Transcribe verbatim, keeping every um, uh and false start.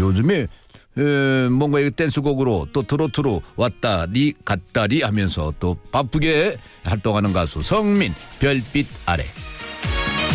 요즘에 에, 뭔가 이 댄스곡으로 또 트로트로 왔다리 갔다리 하면서 또 바쁘게 활동하는 가수 성민 별빛 아래.